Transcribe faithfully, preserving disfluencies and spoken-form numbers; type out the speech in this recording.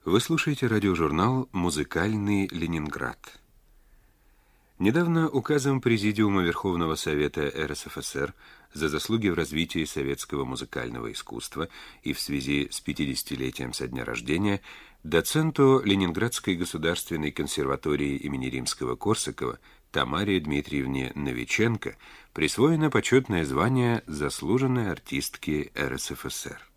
Вы слушаете радиожурнал «Музыкальный Ленинград». Недавно указом Президиума Верховного Совета эр эс эф эс эр за заслуги в развитии советского музыкального искусства и в связи с пятидесятилетием со дня рождения доценту Ленинградской государственной консерватории имени Римского-Корсакова Тамаре Дмитриевне Новиченко присвоено почетное звание заслуженной артистки эр эс эф эс эр.